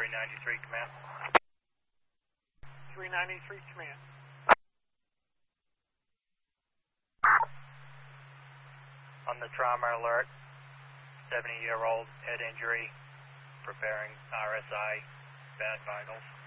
393 command. 393 command. On the trauma alert, 70-year-old head injury, preparing RSI, bad vitals.